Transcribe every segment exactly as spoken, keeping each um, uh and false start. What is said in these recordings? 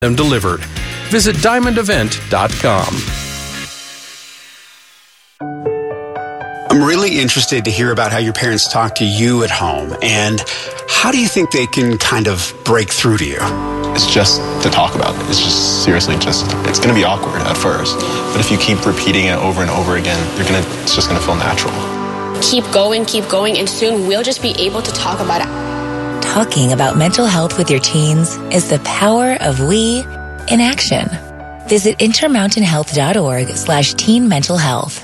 them delivered. Visit diamond event dot com. I'm really interested to hear about how your parents talk to you at home, and how do you think they can kind of break through to you? It's just to talk about it. It's just seriously just, it's going to be awkward at first, but if you keep repeating it over and over again, you're gonna, it's just going to feel natural. Keep going, keep going, and soon we'll just be able to talk about it. Talking about mental health with your teens is the power of we in action. Visit intermountainhealth.org slash teen mental health.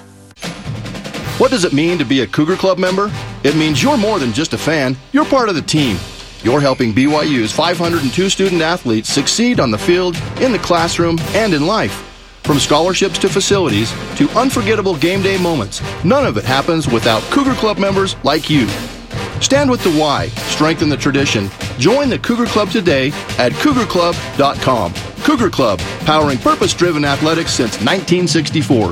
What does it mean to be a Cougar Club member? It means you're more than just a fan. You're part of the team. You're helping B Y U's five hundred two student athletes succeed on the field, in the classroom, and in life. From scholarships to facilities to unforgettable game day moments, none of it happens without Cougar Club members like you. Stand with the Y, strengthen the tradition. Join the Cougar Club today at cougar club dot com. Cougar Club, powering purpose-driven athletics since nineteen sixty-four.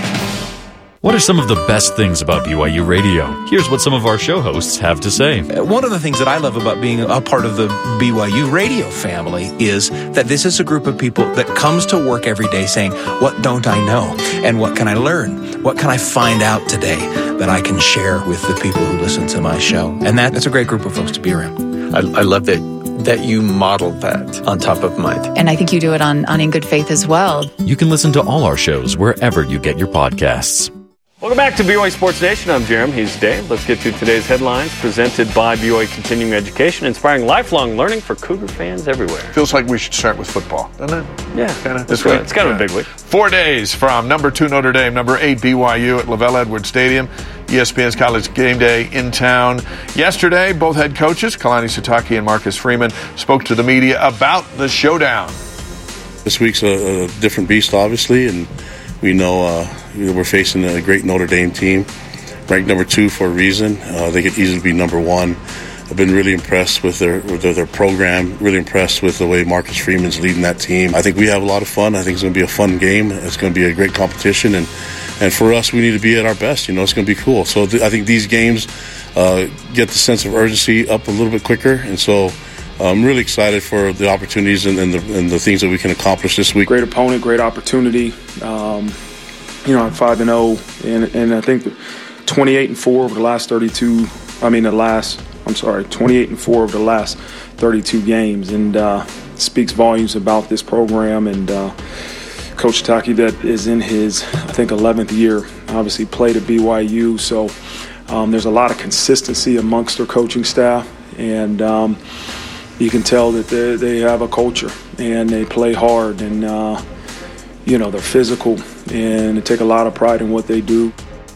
What are some of the best things about B Y U Radio? Here's what some of our show hosts have to say. One of the things that I love about being a part of the B Y U Radio family is that this is a group of people that comes to work every day saying, what don't I know? And what can I learn? What can I find out today that I can share with the people who listen to my show? And that, that's a great group of folks to be around. I, I love that that you modeled that on Top of Mind. And I think you do it on, on In Good Faith as well. You can listen to all our shows wherever you get your podcasts. Welcome back to B Y U Sports Nation. I'm Jerem. He's Dave. Let's get to today's headlines presented by B Y U Continuing Education, inspiring lifelong learning for Cougar fans everywhere. Feels like we should start with football, doesn't it? Yeah, kind of this week. It's kind of a big week. Four days from number two Notre Dame, number eight B Y U at Lavelle Edwards Stadium. E S P N's College Game Day in town. Yesterday, both head coaches, Kalani Sitake and Marcus Freeman, spoke to the media about the showdown. This week's a, a different beast, obviously, and we know uh, we're facing a great Notre Dame team, ranked number two for a reason. Uh, they could easily be number one. I've been really impressed with their with their, their program, really impressed with the way Marcus Freeman's leading that team. I think we have a lot of fun. I think it's going to be a fun game. It's going to be a great competition, and, and for us, we need to be at our best. You know, it's going to be cool. So th- I think these games uh, get the sense of urgency up a little bit quicker, and so I'm really excited for the opportunities and, and, the, and the things that we can accomplish this week. Great opponent, great opportunity. Um, you know, I'm five and zero, and and I think twenty-eight and four over the last thirty-two. I mean, the last. I'm sorry, twenty-eight and four over the last thirty-two games, and uh, speaks volumes about this program and uh, Coach Sitake that is in his, I think, eleventh year. Obviously, played at B Y U, so um, there's a lot of consistency amongst their coaching staff, and um, you can tell that they, they have a culture and they play hard, and uh, you know, they're physical and they take a lot of pride in what they do.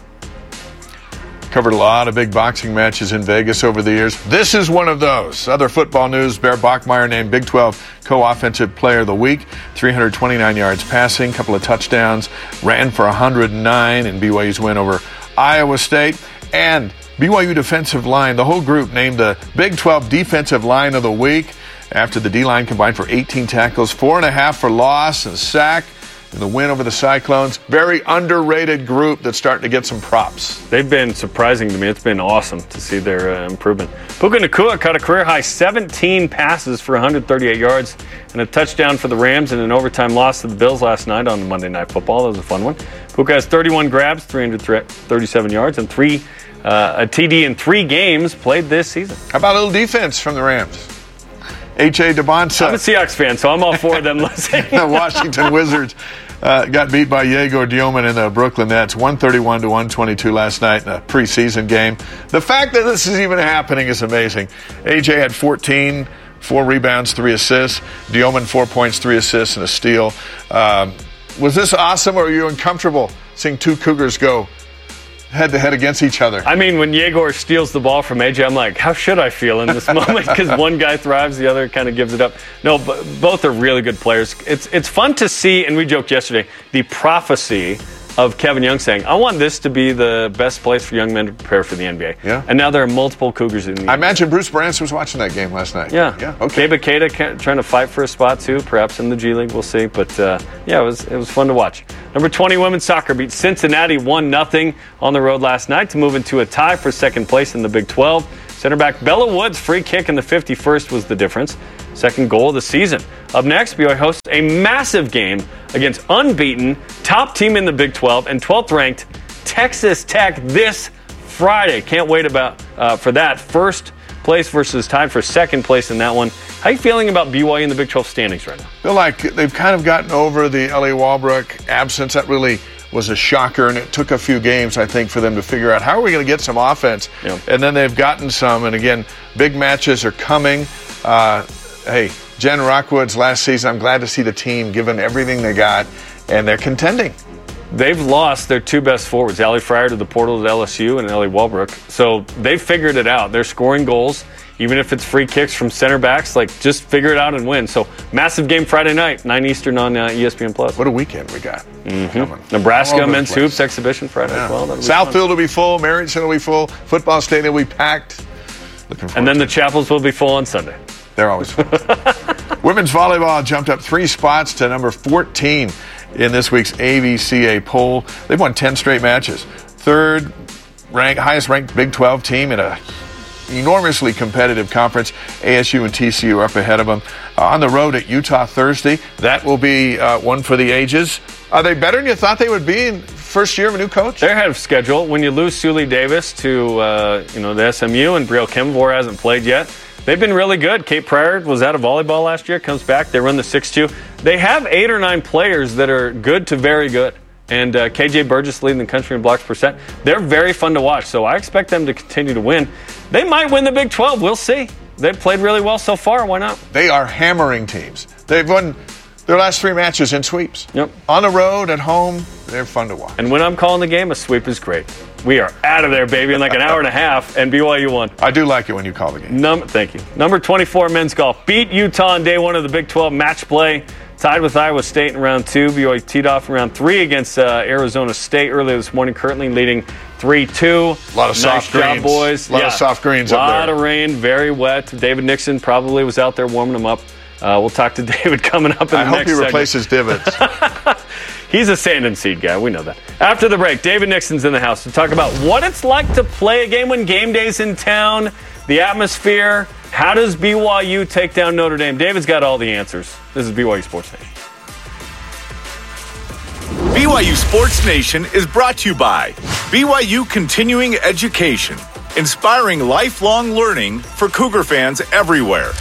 Covered a lot of big boxing matches in Vegas over the years. This is one of those. Other football news, Bear Bachmeier named Big twelve Co-Offensive Player of the Week. three hundred twenty-nine yards passing, couple of touchdowns, ran for one hundred nine in B Y U's win over Iowa State. And B Y U defensive line, the whole group named the Big twelve Defensive Line of the Week after the D-line combined for eighteen tackles, four and a half for loss and sack. In the win over the Cyclones. Very underrated group that's starting to get some props. They've been surprising to me. It's been awesome to see their uh, improvement. Puka Nacua caught a career-high seventeen passes for one hundred thirty-eight yards and a touchdown for the Rams in an overtime loss to the Bills last night on Monday Night Football. That was a fun one. Puka has thirty-one grabs, three hundred thirty-seven yards, and three uh, a T D in three games played this season. How about a little defense from the Rams? H A. Devonta. I'm a Seahawks fan, so I'm all for them listening. The Washington Wizards uh, got beat by Yegor Dioman in the Brooklyn Nets, one thirty-one to one twenty-two last night in a preseason game. The fact that this is even happening is amazing. A J had fourteen, four rebounds, three assists. Dioman, four points, three assists, and a steal. Um, was this awesome, or are you uncomfortable seeing two Cougars go head-to-head against each other? I mean, when Yegor steals the ball from A J, I'm like, how should I feel in this moment? Because one guy thrives, the other kind of gives it up. No, but both are really good players. It's it's fun to see, and we joked yesterday, the prophecy of Kevin Young saying, I want this to be the best place for young men to prepare for the N B A. Yeah. And now there are multiple Cougars in the N B A. I imagine Bruce Branson was watching that game last night. Yeah. Yeah. Okay. Keba Keita trying to fight for a spot, too, perhaps in the G League. We'll see. But, uh, yeah, it was it was fun to watch. Number twenty women's soccer beat Cincinnati one nothing on the road last night to move into a tie for second place in the Big twelve. Center back Bella Wood's free kick in the fifty-first was the difference. second goal of the season. Up next, B Y U hosts a massive game against unbeaten, top team in the Big twelve, and twelfth-ranked Texas Tech this Friday. Can't wait about uh, for that. First place versus tied for second place in that one. How are you feeling about B Y U in the Big twelve standings right now? I feel like they've kind of gotten over the Ellie Walbrook absence. That really was a shocker, and it took a few games, I think, for them to figure out how are we going to get some offense. Yep. And then they've gotten some, and again, big matches are coming. Uh, hey, Jen Rockwood's last season, I'm glad to see the team given everything they got, and they're contending. They've lost their two best forwards, Allie Fryer to the portal at L S U and Ellie Walbrook. So they've figured it out. They're scoring goals, even if it's free kicks from center backs. Like, just figure it out and win. So massive game Friday night, nine Eastern on uh, E S P N Plus. What a weekend we got. Mm-hmm. Nebraska men's hoops exhibition Friday yeah. as well. Southfield will be full. Marriott will be full. Football stadium will be packed. Looking forward and then to the it. Chapels will be full on Sunday. They're always full. Women's volleyball jumped up three spots to number fourteen in this week's A V C A poll. They've won ten straight matches. Third ranked, highest ranked Big twelve team in a enormously competitive conference. A S U and T C U are up ahead of them. Uh, on the road at Utah Thursday. That will be uh, one for the ages. Are they better than you thought they would be in first year of a new coach? They're ahead of schedule. When you lose Suley Davis to uh, you know the S M U and Brielle Kimvor hasn't played yet, they've been really good. Kate Pryor was out of volleyball last year, comes back. They run the six two. They have eight or nine players that are good to very good. And uh, K J Burgess leading the country in blocks percent. They're very fun to watch, so I expect them to continue to win. They might win the Big twelve. We'll see. They've played really well so far. Why not? They are hammering teams. They've won their last three matches in sweeps. Yep. On the road, at home, they're fun to watch. And when I'm calling the game, a sweep is great. We are out of there, baby, in like an hour and a half, and B Y U won. I do like it when you call the game. Num- thank you. Number twenty-four men's golf beat Utah on day one of the Big twelve match play. Tied with Iowa State in round two. B Y U teed off in round three against uh, Arizona State earlier this morning, currently leading three two. A lot of nice soft job, greens. boys. A lot yeah. of soft greens up there. A lot of rain, very wet. David Nixon probably was out there warming them up. Uh, we'll talk to David coming up in I the hope next he segment. replaces divots. He's a sand and seed guy. We know that. After the break, David Nixon's in the house to talk about what it's like to play a game when game day's in town, the atmosphere. How does B Y U take down Notre Dame? David's got all the answers. This is B Y U Sports Nation. B Y U Sports Nation is brought to you by B Y U Continuing Education, inspiring lifelong learning for Cougar fans everywhere.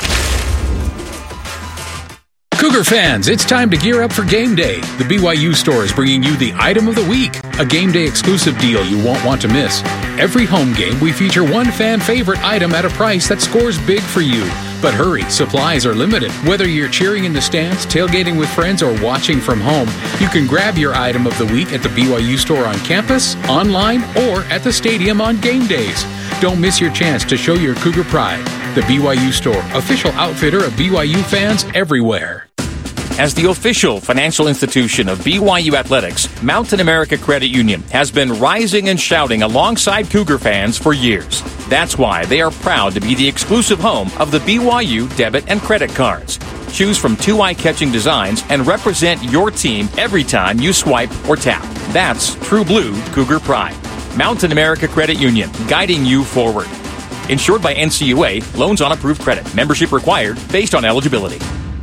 Cougar fans, it's time to gear up for game day. The B Y U store is bringing you the item of the week, a game day exclusive deal you won't want to miss. Every home game, we feature one fan favorite item at a price that scores big for you. But hurry, supplies are limited. Whether you're cheering in the stands, tailgating with friends, or watching from home, you can grab your item of the week at the B Y U store on campus, online, or at the stadium on game days. Don't miss your chance to show your Cougar pride. The B Y U store, official outfitter of B Y U fans everywhere. As the official financial institution of B Y U Athletics, Mountain America Credit Union has been rising and shouting alongside Cougar fans for years. That's why they are proud to be the exclusive home of the B Y U debit and credit cards. Choose from two eye-catching designs and represent your team every time you swipe or tap. That's true blue Cougar pride. Mountain America Credit Union, guiding you forward. Insured by N C U A, loans on approved credit. Membership required based on eligibility.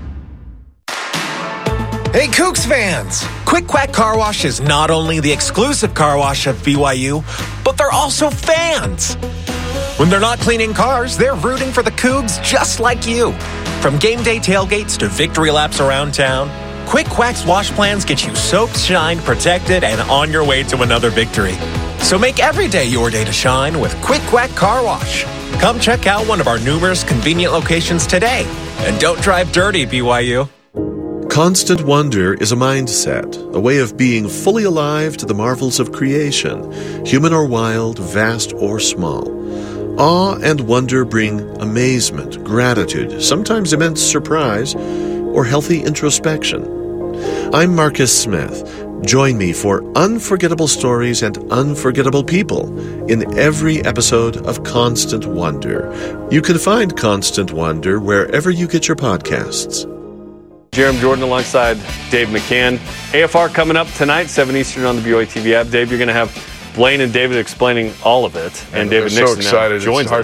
Hey, Cougs fans! Quick Quack Car Wash is not only the exclusive car wash of B Y U, but they're also fans. When they're not cleaning cars, they're rooting for the Cougs just like you. From game day tailgates to victory laps around town, Quick Quack's wash plans get you soaked, shined, protected, and on your way to another victory. So make every day your day to shine with Quick Quack Car Wash. Come check out one of our numerous convenient locations today. And don't drive dirty, B Y U. Constant wonder is a mindset, a way of being fully alive to the marvels of creation, human or wild, vast or small. Awe and wonder bring amazement, gratitude, sometimes immense surprise, or healthy introspection. I'm Marcus Smith. Join me for unforgettable stories and unforgettable people in every episode of Constant Wonder. You can find Constant Wonder wherever you get your podcasts. Jeremy Jordan alongside Dave McCann. A F R coming up tonight, seven Eastern on the B Y U T V app. Dave, you're going to have Blaine and David explaining all of it. And, and David Nixon so excited. joins it's hard us. To,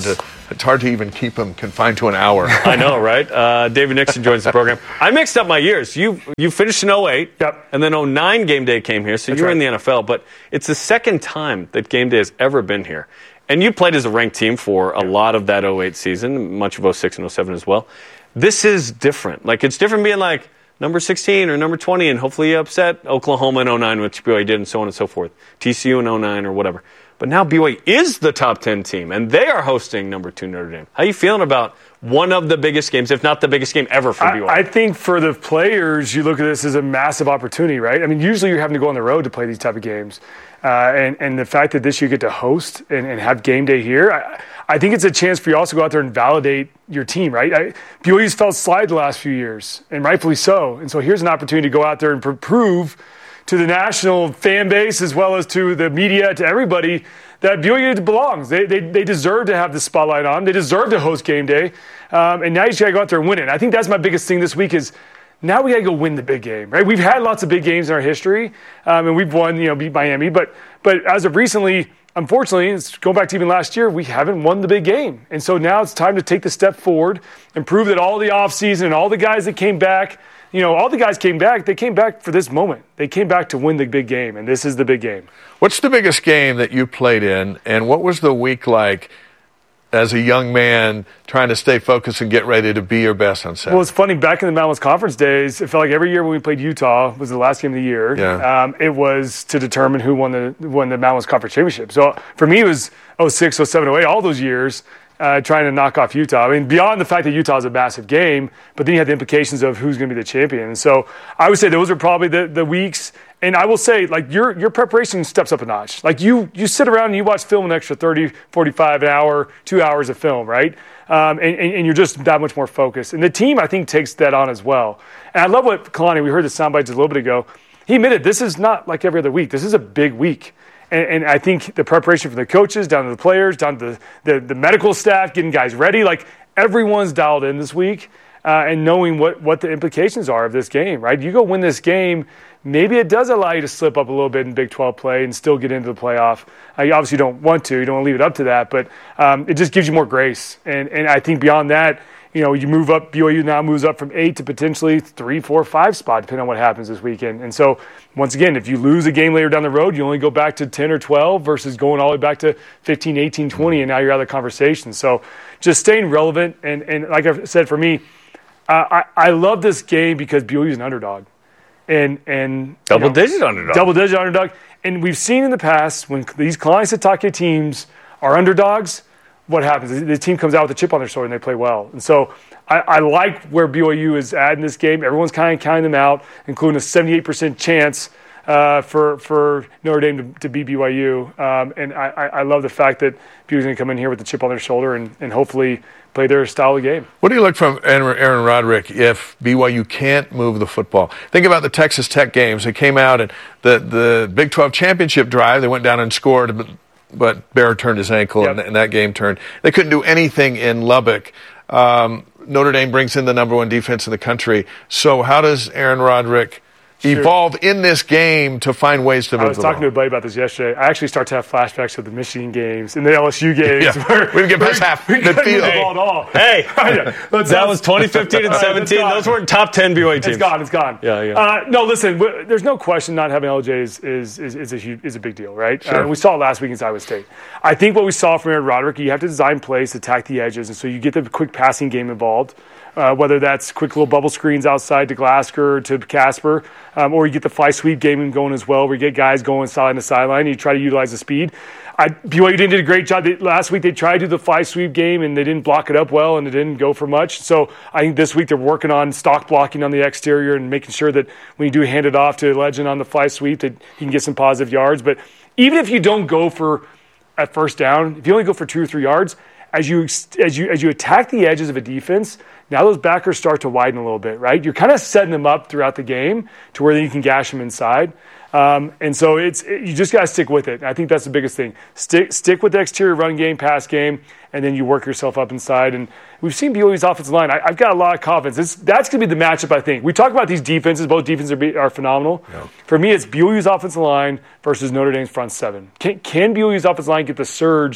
It's hard to even keep them confined to an hour. I know, right? Uh, David Nixon joins the program. I mixed up my years. You you finished in oh eight, yep. and then oh nine game day came here, so That's you were right. in the N F L. But it's the second time that game day has ever been here. And you played as a ranked team for a lot of that oh eight season, much of oh six and oh seven as well. This is different. Like, it's different being like number sixteen or number twenty, and hopefully you upset Oklahoma in oh nine, which B Y U did, and so on and so forth. T C U in oh nine or whatever. But now B Y U is the top ten team, and they are hosting number two Notre Dame. How are you feeling about one of the biggest games, if not the biggest game ever for B Y U? I, I think for the players, you look at this as a massive opportunity, right? I mean, usually you're having to go on the road to play these type of games. Uh, and, and the fact that this year you get to host and, and have game day here, I, I think it's a chance for you also to go out there and validate your team, right? I, B Y U's felt slide the last few years, and rightfully so. And so here's an opportunity to go out there and pr- prove to the national fan base as well as to the media, to everybody, that B Y U belongs. They, they they deserve to have the spotlight on. They deserve to host game day. Um, and now you just got to go out there and win it. I think that's my biggest thing this week is now we got to go win the big game, right? We've had lots of big games in our history, um, and we've won, you know, beat Miami. But but as of recently, unfortunately, it's going back to even last year, we haven't won the big game. And so now it's time to take the step forward and prove that all the offseason and all the guys that came back, you know, all the guys came back, they came back for this moment. They came back to win the big game, and this is the big game. What's the biggest game that you played in, and what was the week like as a young man trying to stay focused and get ready to be your best on Saturday? Well, it's funny. Back in the Mountain West Conference days, it felt like every year when we played Utah was the last game of the year. Yeah. Um, it was to determine who won the won the Mountain West Conference championship. So for me, it was oh six, oh seven, oh eight, all those years uh, trying to knock off Utah. I mean, beyond the fact that Utah is a massive game, but then you had the implications of who's going to be the champion. And so I would say those are probably the, the weeks. And I will say, like, your your preparation steps up a notch. Like, you you sit around and you watch film an extra thirty, forty-five, an hour, two hours of film, right? Um, and, and you're just that much more focused. And the team, I think, takes that on as well. And I love what Kalani, we heard the sound bites a little bit ago. He admitted this is not like every other week. This is a big week. And, and I think the preparation from the coaches, down to the players, down to the, the, the medical staff, getting guys ready, like, everyone's dialed in this week uh, and knowing what, what the implications are of this game, right? You go win this game, maybe it does allow you to slip up a little bit in Big twelve play and still get into the playoff. Uh, you obviously don't want to. You don't want to leave it up to that. But um, it just gives you more grace. And and I think beyond that, you know, you move up, B Y U now moves up from eight to potentially three, four, five spot, depending on what happens this weekend. And so, once again, if you lose a game later down the road, you only go back to ten or twelve versus going all the way back to fifteen, eighteen, twenty, and now you're out of the conversation. So just staying relevant. And, and like I said, for me, uh, I, I love this game because B Y U is an underdog. And and double you know, digit underdog. Double digit underdog. And we've seen in the past when these Kalani Sitake teams are underdogs, what happens? The team comes out with a chip on their shoulder and they play well. And so I, I like where B Y U is at in this game. Everyone's kind of counting them out, including a seventy-eight percent chance uh, for for Notre Dame to, to beat B Y U. Um, and I, I love the fact that B Y U's going to come in here with the chip on their shoulder and, and hopefully play their style of game. What do you look from Aaron Roderick if B Y U can't move the football? Think about the Texas Tech games. They came out and the, the Big twelve championship drive, they went down and scored, but, but Bear turned his ankle yep. and, and that game turned. They couldn't do anything in Lubbock. Um, Notre Dame brings in the number one defense in the country. So how does Aaron Roderick evolve sure. in this game to find ways to move the ball? I was talking to a buddy about this yesterday. I actually start to have flashbacks of the Michigan games and the L S U games. Yeah. Where we didn't get past half we couldn't move the hey. ball at all. Hey, that was twenty fifteen and seventeen. Those weren't top ten B Y U teams. It's gone. It's gone. Yeah, yeah. Uh, no, listen. W- there's no question not having L J is is is, is a huge, is a big deal, right? Sure. Uh, we saw it last week against Iowa State. I think what we saw from Aaron Roderick, you have to design plays, attack the edges, and so you get the quick passing game involved. Uh, whether that's quick little bubble screens outside to Glasgow to Casper, um, or you get the fly sweep game going as well, where you get guys going sideline to sideline, and you try to utilize the speed. I, B Y U did a great job. They, last week they tried to do the fly sweep game, and they didn't block it up well, and it didn't go for much. So I think this week they're working on stock blocking on the exterior and making sure that when you do hand it off to Legend on the fly sweep, that he can get some positive yards. But even if you don't go for a first down, if you only go for two or three yards, as you as you as you attack the edges of a defense, now those backers start to widen a little bit, right? You're kind of setting them up throughout the game to where you can gash them inside. Um, and so it's it, you just got to stick with it. I think that's the biggest thing. Stick stick with the exterior run game, pass game, and then you work yourself up inside. And we've seen B Y U's offensive line. I, I've got a lot of confidence. This, that's going to be the matchup, I think. We talk about these defenses. Both defenses are, be, are phenomenal. Yeah. For me, it's B Y U's offensive line versus Notre Dame's front seven. Can, can B Y U's offensive line get the surge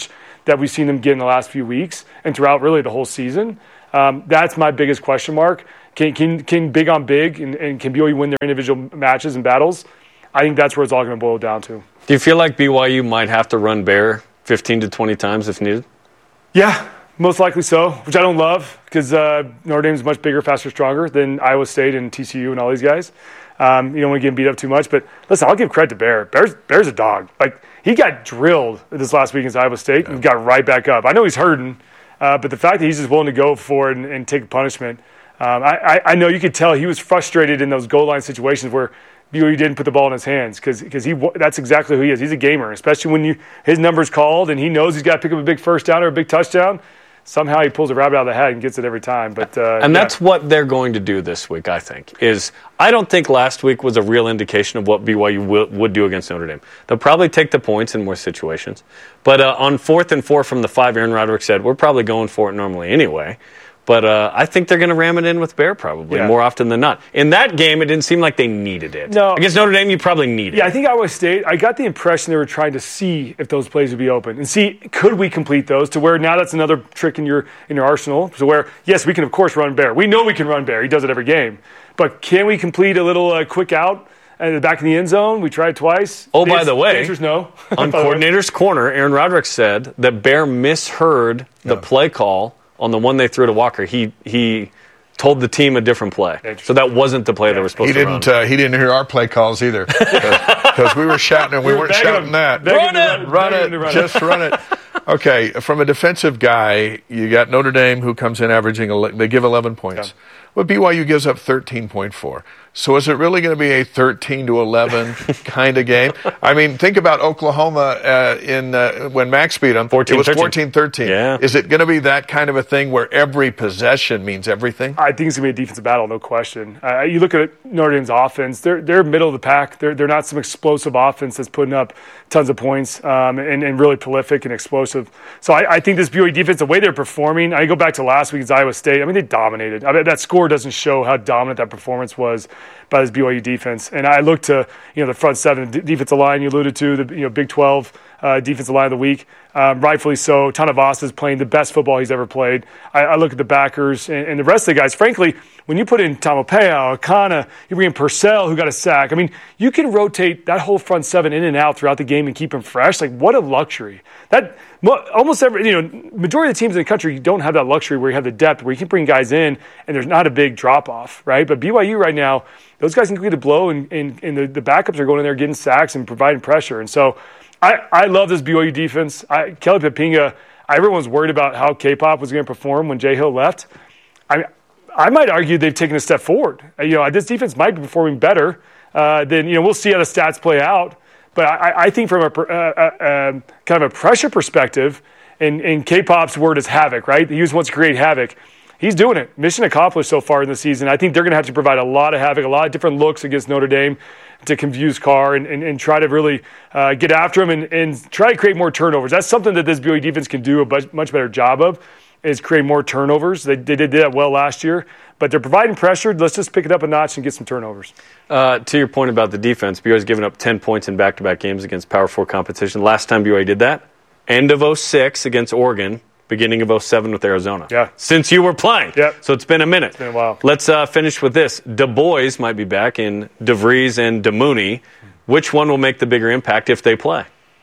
that we've seen them get in the last few weeks and throughout really the whole season. Um, that's my biggest question mark. Can can, can big on big and, and can B Y U win their individual matches and battles? I think that's where it's all going to boil down to. Do you feel like B Y U might have to run Bear fifteen to twenty times if needed? Yeah, most likely so, which I don't love because uh, Notre Dame is much bigger, faster, stronger than Iowa State and T C U and all these guys. Um, you don't want to get him beat up too much. But listen, I'll give credit to Bear. Bear's, Bear's a dog. Like, he got drilled this last week against Iowa State yeah. and got right back up. I know he's hurting, uh, but the fact that he's just willing to go for it and, and take punishment, um, I, I, I know you could tell he was frustrated in those goal line situations where B Y U didn't put the ball in his hands because because he that's exactly who he is. He's a gamer, especially when you his number's called and he knows he's got to pick up a big first down or a big touchdown. Somehow he pulls a rabbit out of the hat and gets it every time. But uh, and yeah. that's what they're going to do this week, I think. Is I don't think last week was a real indication of what B Y U will, would do against Notre Dame. They'll probably take the points in more situations. But uh, on fourth and four from the five, Aaron Roderick said, we're probably going for it normally anyway. But uh, I think they're going to ram it in with Bear probably yeah. more often than not. In that game, it didn't seem like they needed it. No. Against Notre Dame, you probably need it. Yeah, I think Iowa State, I got the impression they were trying to see if those plays would be open and see, could we complete those to where now that's another trick in your in your arsenal to where, yes, we can, of course, run Bear. We know we can run Bear. He does it every game. But can we complete a little uh, quick out at the back of the end zone? We tried twice. Oh, the by the way, the answer's no. On Coordinator's Corner, Aaron Roderick said that Bear misheard the yeah. play call on the one they threw to Walker. He he told the team a different play. So that wasn't the play yeah. they were supposed he to didn't, run. Uh, he didn't hear our play calls either. Because we were shouting and we, we weren't shouting him, that. Run it! Run it! Run just it. run it. Okay, from a defensive guy, you got Notre Dame who comes in averaging, they give eleven points. Yeah. Well, B Y U gives up thirteen point four. So is it really going to be a thirteen to eleven kind of game? I mean, think about Oklahoma uh, in uh, when Max beat them. It was fourteen thirteen. Yeah. Is it going to be that kind of a thing where every possession means everything? I think it's going to be a defensive battle, no question. Uh, you look at Notre Dame's offense; they're they're middle of the pack. They're they're not some explosive offense that's putting up tons of points um, and, and really prolific and explosive. So I, I think this B Y U defense, the way they're performing, I go back to last week's Iowa State. I mean, they dominated. I mean, that score doesn't show how dominant that performance was by this B Y U defense. And I look to, you know, the front seven, the defensive line you alluded to, the you know Big twelve uh, defensive line of the week, um, rightfully so. Tanavasa is playing the best football he's ever played. I, I look at the backers and, and the rest of the guys. Frankly, when you put in Taumapea, Akana, you bring in Purcell, who got a sack. I mean, you can rotate that whole front seven in and out throughout the game and keep them fresh. Like, what a luxury. That almost every, you know, majority of the teams in the country don't have that luxury where you have the depth, where you can bring guys in and there's not a big drop-off, right? But B Y U right now, those guys can complete a blow, and, and, and the, the backups are going in there getting sacks and providing pressure. And so I, I love this B Y U defense. I, Kelly Poppinga, everyone's worried about how K-Pop was going to perform when Jay Hill left. I I might argue they've taken a step forward. You know, this defense might be performing better uh, than, you know, we'll see how the stats play out. But I, I think from a uh, uh, kind of a pressure perspective, and, and K-Pop's word is havoc, right? He just wants to create havoc. He's doing it. Mission accomplished so far in the season. I think they're going to have to provide a lot of havoc, a lot of different looks against Notre Dame to confuse Carr and, and, and try to really uh, get after him and, and try to create more turnovers. That's something that this B Y U defense can do a much, much better job of, is create more turnovers. They, they did that well last year. But they're providing pressure. Let's just pick it up a notch and get some turnovers. Uh, to your point about the defense, B Y U's given up ten points in back-to-back games against Power four competition. Last time B Y U did that, end of oh six against Oregon, beginning of oh seven with Arizona. Yeah. Since you were playing. Yeah. So it's been a minute. It's been a while. Let's uh, finish with this. Du Bois might be back in DeVries and DeMooney. Which one will make the bigger impact if they play?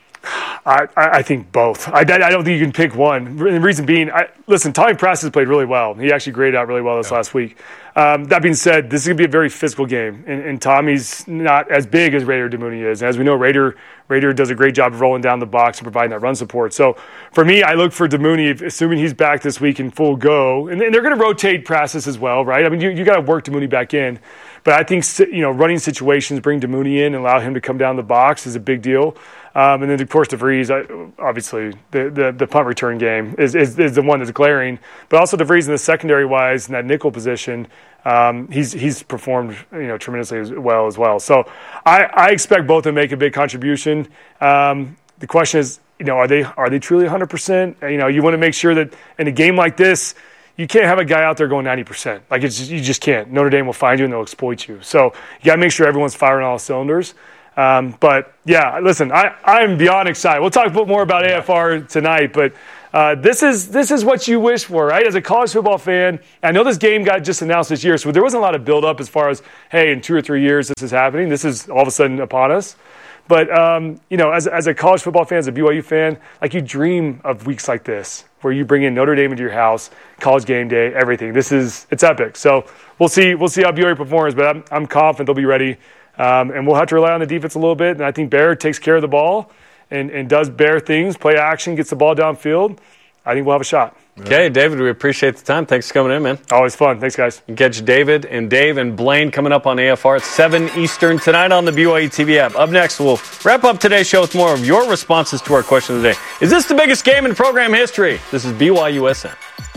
I, I think both. I, I don't think you can pick one. The reason being, I, listen, Tommy Prass has played really well. He actually graded out really well this yeah. last week. Um, that being said, this is going to be a very physical game, and, and Tommy's not as big as Raider DeMooney is. And as we know, Raider Raider does a great job of rolling down the box and providing that run support. So for me, I look for DeMooney, assuming he's back this week in full go, and, and they're going to rotate Prassis as well, right? I mean, you, you got to work DeMooney back in. But I think, you know, running situations, bring DeMooney in and allow him to come down the box is a big deal. Um, and then, of course, DeVries, obviously, the, the, the punt return game is, is, is the one that's glaring. But also DeVries in the secondary-wise, in that nickel position, um, he's he's performed, you know, tremendously as well as well. So I, I expect both to make a big contribution. Um, the question is, you know, are they are they truly one hundred percent? You know, you want to make sure that in a game like this, you can't have a guy out there going ninety percent. Like, it's just, you just can't. Notre Dame will find you and they'll exploit you. So you got to make sure everyone's firing on all cylinders. Um, but, yeah, listen, I, I'm beyond excited. We'll talk more about A F R tonight, but Uh, this is this is what you wish for, right? As a college football fan, I know this game got just announced this year, so there wasn't a lot of build-up as far as, hey, in two or three years this is happening. This is all of a sudden upon us. But, um, you know, as, as a college football fan, as a B Y U fan, like you dream of weeks like this where you bring in Notre Dame into your house, college game day, everything. This is, it's epic. So we'll see we'll see how B Y U performs, but I'm, I'm confident they'll be ready. Um, and we'll have to rely on the defense a little bit. And I think Bear takes care of the ball and, and does Bear things, play action, gets the ball downfield. I think we'll have a shot. Okay, David, we appreciate the time. Thanks for coming in, man. Always fun. Thanks, guys. You can catch David and Dave and Blaine coming up on A F R at seven Eastern tonight on the B Y U T V app. Up next, we'll wrap up today's show with more of your responses to our question of the day. Is this the biggest game in program history? This is B Y U S N.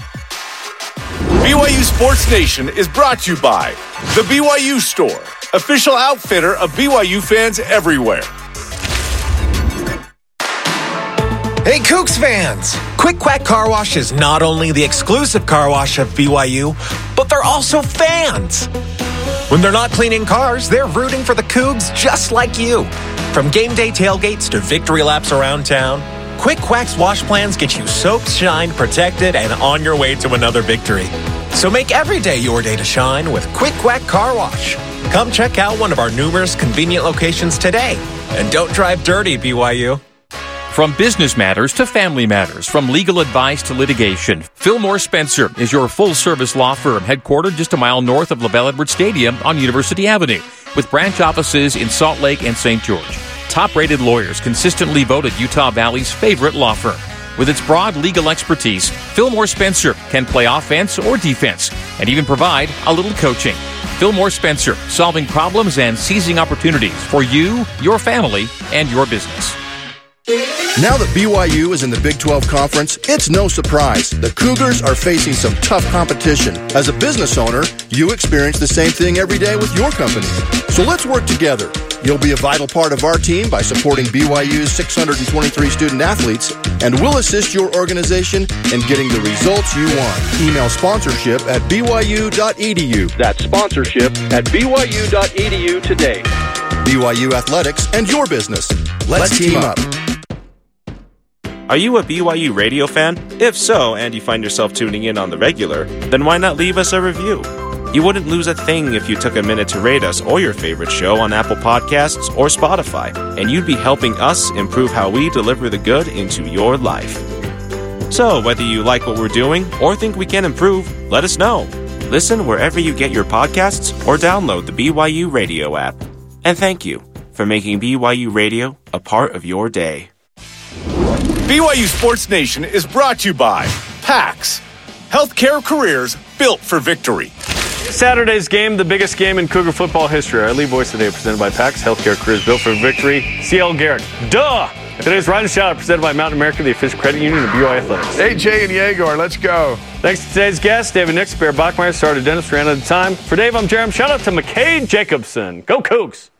B Y U Sports Nation is brought to you by The B Y U Store, official outfitter of B Y U fans everywhere. Hey, Cougs fans! Quick Quack Car Wash is not only the exclusive car wash of B Y U, but they're also fans. When they're not cleaning cars, they're rooting for the Cougs just like you. From game day tailgates to victory laps around town, Quick Quack's wash plans get you soaked, shined, protected, and on your way to another victory. So make every day your day to shine with Quick Quack Car Wash. Come check out one of our numerous convenient locations today. And don't drive dirty, B Y U. From business matters to family matters, from legal advice to litigation, Fillmore Spencer is your full-service law firm headquartered just a mile north of LaBelle Edwards Stadium on University Avenue, with branch offices in Salt Lake and Saint George. Top-rated lawyers consistently voted Utah Valley's favorite law firm. With its broad legal expertise, Fillmore Spencer can play offense or defense and even provide a little coaching. Fillmore Spencer, solving problems and seizing opportunities for you, your family, and your business. Now that B Y U is in the Big twelve Conference, it's no surprise. The Cougars are facing some tough competition. As a business owner, you experience the same thing every day with your company. So let's work together. You'll be a vital part of our team by supporting B Y U's six hundred twenty-three student athletes, and we'll assist your organization in getting the results you want. Email sponsorship at b y u dot e d u. That's sponsorship at b y u dot e d u today. B Y U Athletics and your business. Let's, Let's team up. up. Are you a B Y U radio fan? If so, and you find yourself tuning in on the regular, then why not leave us a review? You wouldn't lose a thing if you took a minute to rate us or your favorite show on Apple Podcasts or Spotify, and you'd be helping us improve how we deliver the good into your life. So, whether you like what we're doing or think we can improve, let us know. Listen wherever you get your podcasts or download the B Y U Radio app. And thank you for making B Y U Radio a part of your day. B Y U Sports Nation is brought to you by PAX, healthcare careers built for victory. Saturday's game, the biggest game in Cougar football history. Our lead voice today presented by PAX, healthcare careers built for victory. C L Garrett, duh! Today's Ride and Shout presented by Mountain America, the official credit union of B Y U Athletics. A J and Yegor, let's go. Thanks to today's guests, David Nix, Bear Bachmeyer, started Dennis, ran out of time. For Dave, I'm Jeremy. Shout out to McKay Jacobson. Go Cougs!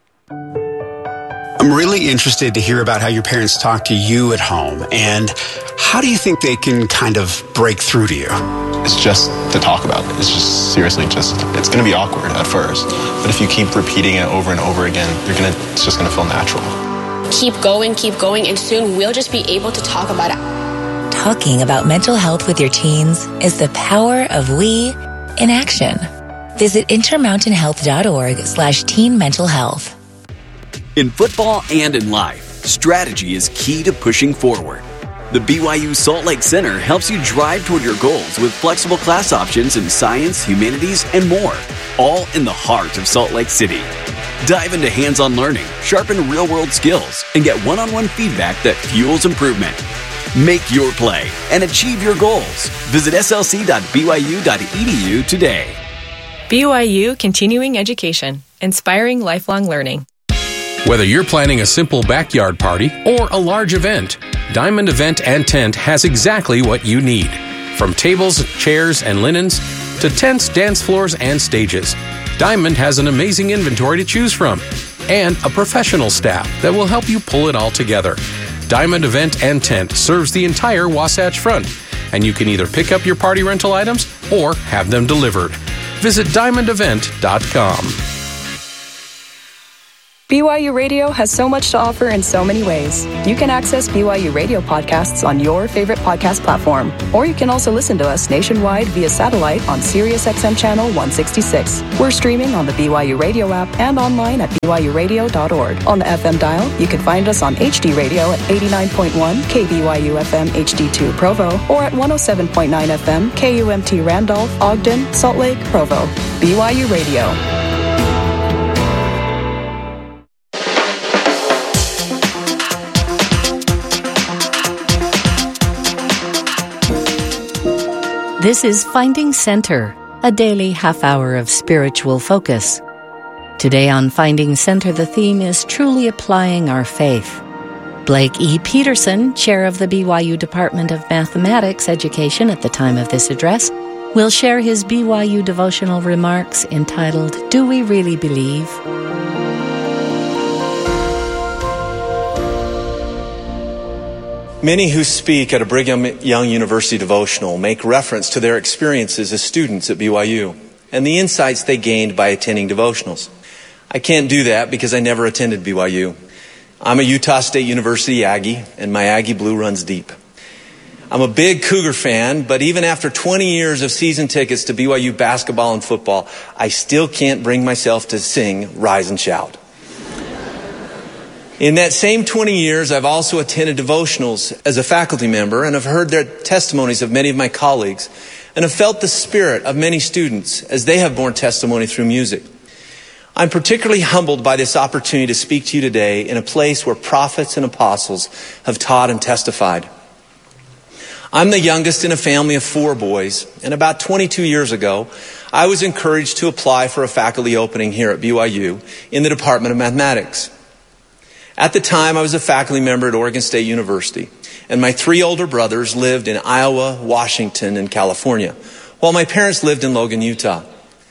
I'm really interested to hear about how your parents talk to you at home, and how do you think they can kind of break through to you? It's just to talk about it. It's just seriously just, it's going to be awkward at first, but if you keep repeating it over and over again, you're gonna, it's just going to feel natural. Keep going, keep going, and soon we'll just be able to talk about it. Talking about mental health with your teens is the power of we in action. Visit intermountain health dot org slash teen mental health. In football and in life, strategy is key to pushing forward. The B Y U Salt Lake Center helps you drive toward your goals with flexible class options in science, humanities, and more, all in the heart of Salt Lake City. Dive into hands-on learning, sharpen real-world skills, and get one-on-one feedback that fuels improvement. Make your play and achieve your goals. Visit s l c dot b y u dot e d u today. B Y U Continuing Education, inspiring lifelong learning. Whether you're planning a simple backyard party or a large event, Diamond Event and Tent has exactly what you need. From tables, chairs, and linens to tents, dance floors, and stages, Diamond has an amazing inventory to choose from and a professional staff that will help you pull it all together. Diamond Event and Tent serves the entire Wasatch Front, and you can either pick up your party rental items or have them delivered. Visit diamond event dot com. B Y U Radio has so much to offer in so many ways. You can access B Y U Radio podcasts on your favorite podcast platform, or you can also listen to us nationwide via satellite on SiriusXM Channel one sixty-six. We're streaming on the B Y U Radio app and online at B Y U radio dot org. On the F M dial, you can find us on H D Radio at eighty-nine point one K B Y U F M H D two Provo, or at one oh seven point nine F M K U M T Randolph, Ogden, Salt Lake, Provo. B Y U Radio. This is Finding Center, a daily half hour of spiritual focus. Today on Finding Center, the theme is truly applying our faith. Blake E. Peterson, chair of the B Y U Department of Mathematics Education at the time of this address, will share his B Y U devotional remarks entitled, Do We Really Believe? Many who speak at a Brigham Young University devotional make reference to their experiences as students at B Y U and the insights they gained by attending devotionals. I can't do that because I never attended B Y U. I'm a Utah State University Aggie, and my Aggie blue runs deep. I'm a big Cougar fan, but even after twenty years of season tickets to B Y U basketball and football, I still can't bring myself to sing Rise and Shout. In that same twenty years, I've also attended devotionals as a faculty member and have heard their testimonies of many of my colleagues and have felt the spirit of many students as they have borne testimony through music. I'm particularly humbled by this opportunity to speak to you today in a place where prophets and apostles have taught and testified. I'm the youngest in a family of four boys, and about twenty-two years ago, I was encouraged to apply for a faculty opening here at B Y U in the Department of Mathematics. At the time, I was a faculty member at Oregon State University, and my three older brothers lived in Iowa, Washington, and California, while my parents lived in Logan, Utah.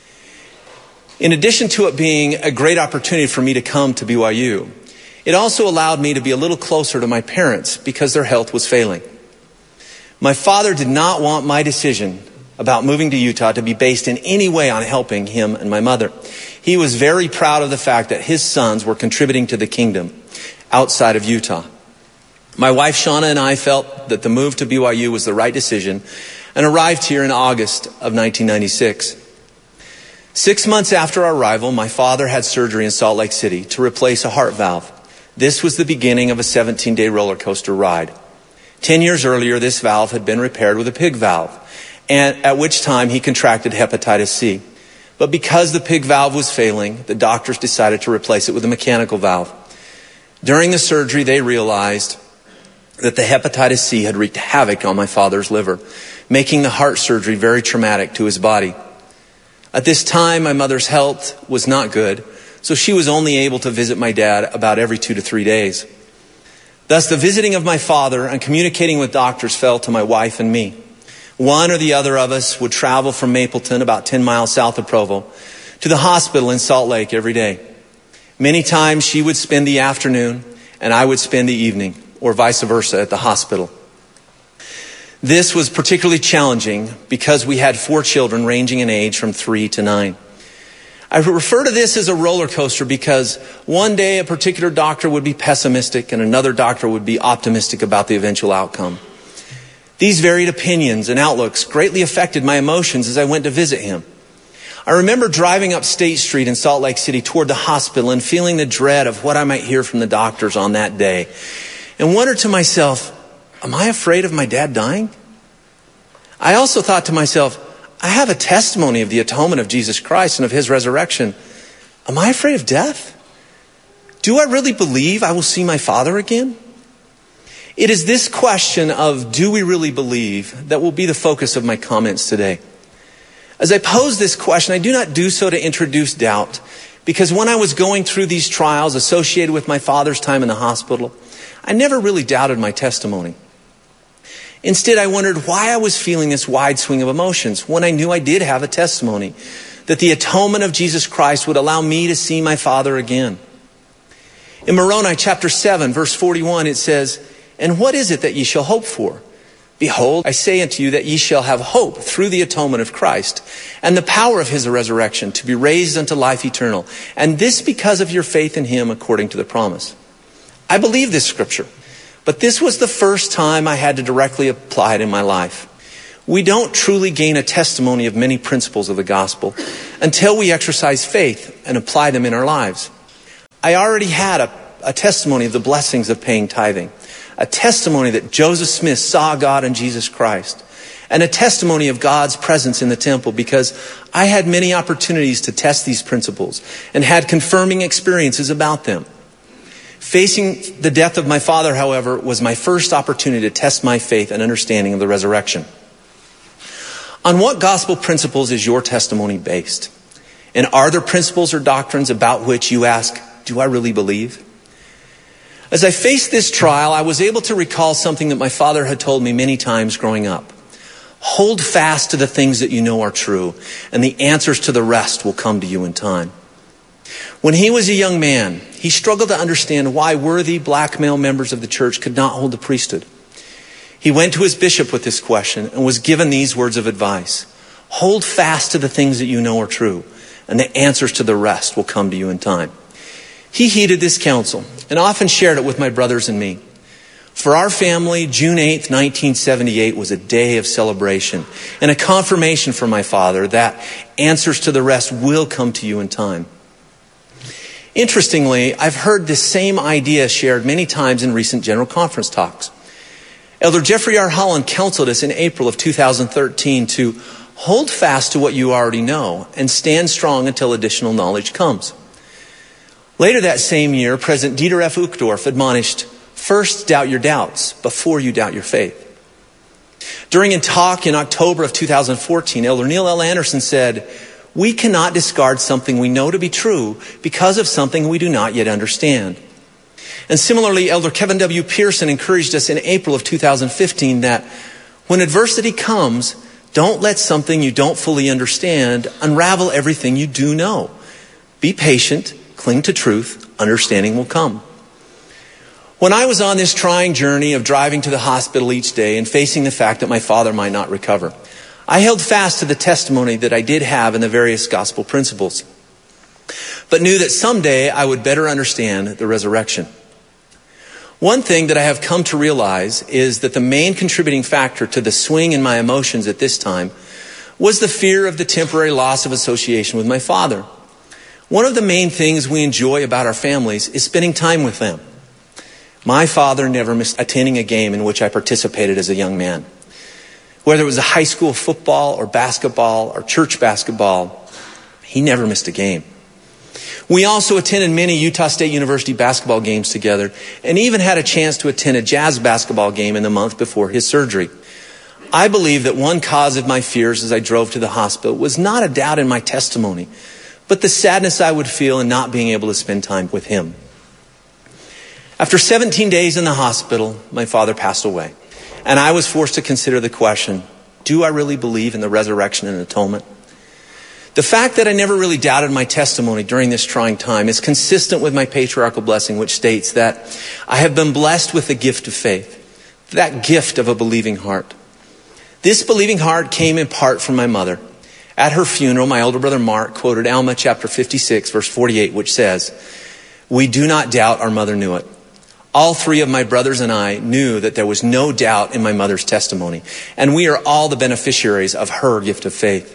In addition to it being a great opportunity for me to come to B Y U, it also allowed me to be a little closer to my parents because their health was failing. My father did not want my decision about moving to Utah to be based in any way on helping him and my mother. He was very proud of the fact that his sons were contributing to the kingdom outside of Utah. My wife Shauna and I felt that the move to B Y U was the right decision and arrived here in August of nineteen ninety-six. Six months after our arrival, my father had surgery in Salt Lake City to replace a heart valve. This was the beginning of a seventeen-day roller coaster ride. Ten years earlier, this valve had been repaired with a pig valve, and at which time he contracted hepatitis C. But because the pig valve was failing, the doctors decided to replace it with a mechanical valve. During the surgery, they realized that the hepatitis C had wreaked havoc on my father's liver, making the heart surgery very traumatic to his body. At this time, my mother's health was not good, so she was only able to visit my dad about every two to three days. Thus, the visiting of my father and communicating with doctors fell to my wife and me. One or the other of us would travel from Mapleton, about ten miles south of Provo, to the hospital in Salt Lake every day. Many times she would spend the afternoon and I would spend the evening, or vice versa, at the hospital. This was particularly challenging because we had four children ranging in age from three to nine. I refer to this as a roller coaster because one day a particular doctor would be pessimistic and another doctor would be optimistic about the eventual outcome. These varied opinions and outlooks greatly affected my emotions as I went to visit him. I remember driving up State Street in Salt Lake City toward the hospital and feeling the dread of what I might hear from the doctors on that day, and wondered to myself, am I afraid of my dad dying? I also thought to myself, I have a testimony of the atonement of Jesus Christ and of his resurrection. Am I afraid of death? Do I really believe I will see my father again? It is this question of do we really believe that will be the focus of my comments today. As I pose this question, I do not do so to introduce doubt, because when I was going through these trials associated with my father's time in the hospital, I never really doubted my testimony. Instead, I wondered why I was feeling this wide swing of emotions when I knew I did have a testimony that the atonement of Jesus Christ would allow me to see my father again. In Moroni chapter seven, verse forty-one, it says, "And what is it that ye shall hope for? Behold, I say unto you that ye shall have hope through the atonement of Christ and the power of his resurrection to be raised unto life eternal. And this because of your faith in him according to the promise. I believe this scripture, but this was the first time I had to directly apply it in my life. We don't truly gain a testimony of many principles of the gospel until we exercise faith and apply them in our lives. I already had a, a testimony of the blessings of paying tithing, a testimony that Joseph Smith saw God in Jesus Christ, and a testimony of God's presence in the temple because I had many opportunities to test these principles and had confirming experiences about them. Facing the death of my father, however, was my first opportunity to test my faith and understanding of the resurrection. On what gospel principles is your testimony based? And are there principles or doctrines about which you ask, do I really believe? As I faced this trial, I was able to recall something that my father had told me many times growing up. Hold fast to the things that you know are true, and the answers to the rest will come to you in time. When he was a young man, he struggled to understand why worthy black male members of the church could not hold the priesthood. He went to his bishop with this question and was given these words of advice. Hold fast to the things that you know are true, and the answers to the rest will come to you in time. He heeded this counsel and often shared it with my brothers and me. For our family, June eighth, nineteen seventy-eight was a day of celebration and a confirmation for my father that answers to the rest will come to you in time. Interestingly, I've heard this same idea shared many times in recent General Conference talks. Elder Jeffrey R. Holland counseled us in April of two thousand thirteen to hold fast to what you already know and stand strong until additional knowledge comes. Later that same year, President Dieter F. Uchtdorf admonished, first doubt your doubts before you doubt your faith. During a talk in October of two thousand fourteen, Elder Neil L. Anderson said, we cannot discard something we know to be true because of something we do not yet understand. And similarly, Elder Kevin W. Pearson encouraged us in April of two thousand fifteen that when adversity comes, don't let something you don't fully understand unravel everything you do know. Be patient, cling to truth, understanding will come. When I was on this trying journey of driving to the hospital each day and facing the fact that my father might not recover, I held fast to the testimony that I did have in the various gospel principles, but knew that someday I would better understand the resurrection. One thing that I have come to realize is that the main contributing factor to the swing in my emotions at this time was the fear of the temporary loss of association with my father. One of the main things we enjoy about our families is spending time with them. My father never missed attending a game in which I participated as a young man. Whether it was a high school football or basketball or church basketball, he never missed a game. We also attended many Utah State University basketball games together and even had a chance to attend a Jazz basketball game in the month before his surgery. I believe that one cause of my fears as I drove to the hospital was not a doubt in my testimony, but the sadness I would feel in not being able to spend time with him. After seventeen days in the hospital, my father passed away, and I was forced to consider the question, do I really believe in the resurrection and atonement? The fact that I never really doubted my testimony during this trying time is consistent with my patriarchal blessing, which states that I have been blessed with the gift of faith, that gift of a believing heart. This believing heart came in part from my mother. At her funeral, my older brother Mark quoted Alma chapter fifty-six, verse forty-eight, which says, we do not doubt our mother knew it. All three of my brothers and I knew that there was no doubt in my mother's testimony, and we are all the beneficiaries of her gift of faith.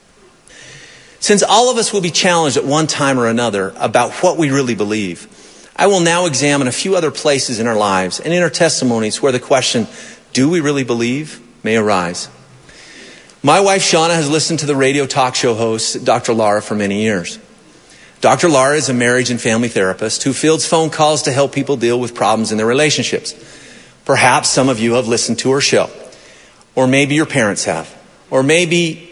Since all of us will be challenged at one time or another about what we really believe, I will now examine a few other places in our lives and in our testimonies where the question, do we really believe, may arise. My wife Shauna has listened to the radio talk show host, Doctor Laura, for many years. Doctor Laura is a marriage and family therapist who fields phone calls to help people deal with problems in their relationships. Perhaps some of you have listened to her show, or maybe your parents have, or maybe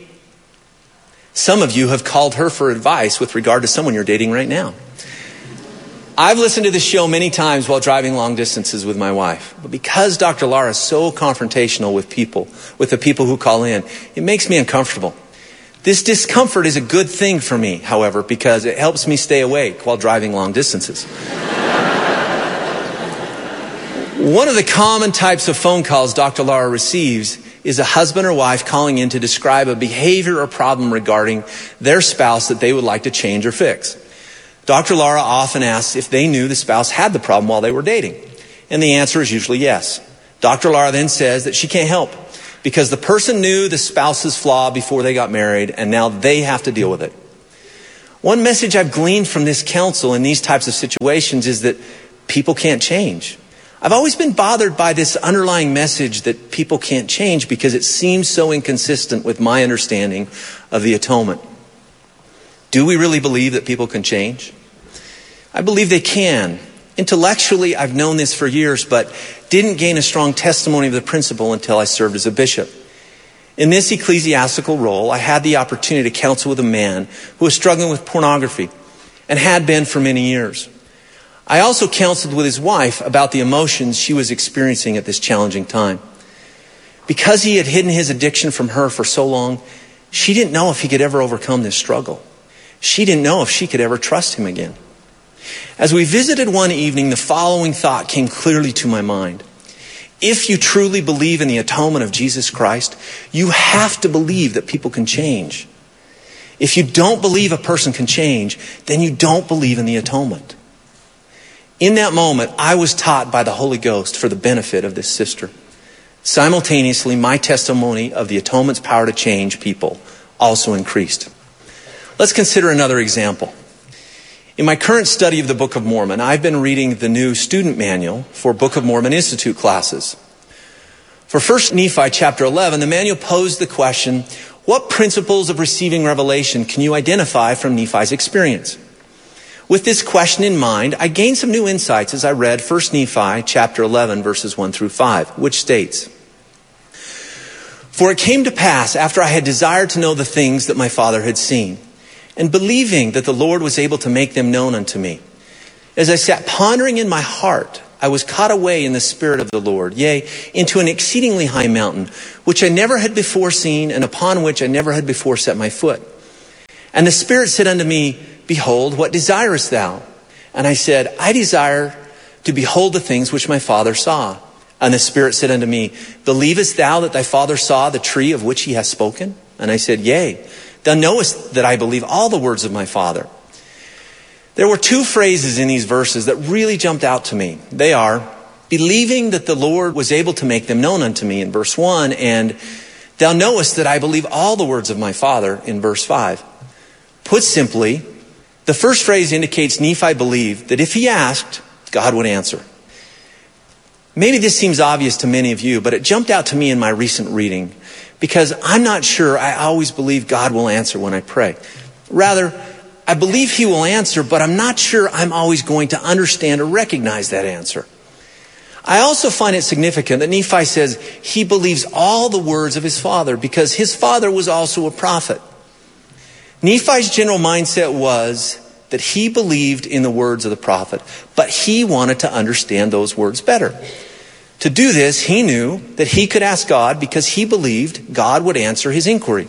some of you have called her for advice with regard to someone you're dating right now. I've listened to this show many times while driving long distances with my wife. But because Doctor Laura is so confrontational with people, with the people who call in, it makes me uncomfortable. This discomfort is a good thing for me, however, because it helps me stay awake while driving long distances. One of the common types of phone calls Doctor Lara receives is a husband or wife calling in to describe a behavior or problem regarding their spouse that they would like to change or fix. Doctor Lara often asks if they knew the spouse had the problem while they were dating. And the answer is usually yes. Doctor Lara then says that she can't help because the person knew the spouse's flaw before they got married and now they have to deal with it. One message I've gleaned from this counsel in these types of situations is that people can't change. I've always been bothered by this underlying message that people can't change because it seems so inconsistent with my understanding of the atonement. Do we really believe that people can change? I believe they can. Intellectually, I've known this for years, but didn't gain a strong testimony of the principle until I served as a bishop. In this ecclesiastical role, I had the opportunity to counsel with a man who was struggling with pornography and had been for many years. I also counseled with his wife about the emotions she was experiencing at this challenging time. Because he had hidden his addiction from her for so long, she didn't know if he could ever overcome this struggle. She didn't know if she could ever trust him again. As we visited one evening, the following thought came clearly to my mind. If you truly believe in the atonement of Jesus Christ, you have to believe that people can change. If you don't believe a person can change, then you don't believe in the atonement. In that moment, I was taught by the Holy Ghost for the benefit of this sister. Simultaneously, my testimony of the atonement's power to change people also increased. Let's consider another example. In my current study of the Book of Mormon, I've been reading the new student manual for Book of Mormon Institute classes. For First Nephi chapter eleven, the manual posed the question, what principles of receiving revelation can you identify from Nephi's experience? With this question in mind, I gained some new insights as I read First Nephi chapter eleven, verses one through five, which states, For it came to pass after I had desired to know the things that my father had seen, and believing that the Lord was able to make them known unto me. As I sat pondering in my heart, I was caught away in the Spirit of the Lord, yea, into an exceedingly high mountain, which I never had before seen, and upon which I never had before set my foot. And the Spirit said unto me, Behold, what desirest thou? And I said, I desire to behold the things which my father saw. And the Spirit said unto me, Believest thou that thy father saw the tree of which he hath spoken? And I said, Yea. Thou knowest that I believe all the words of my father. There were two phrases in these verses that really jumped out to me. They are, believing that the Lord was able to make them known unto me in verse one, and thou knowest that I believe all the words of my father in verse five. Put simply, the first phrase indicates Nephi believed that if he asked, God would answer. Maybe this seems obvious to many of you, but it jumped out to me in my recent reading because I'm not sure I always believe God will answer when I pray. Rather, I believe he will answer, but I'm not sure I'm always going to understand or recognize that answer. I also find it significant that Nephi says he believes all the words of his father because his father was also a prophet. Nephi's general mindset was that he believed in the words of the prophet, but he wanted to understand those words better. To do this, he knew that he could ask God because he believed God would answer his inquiry.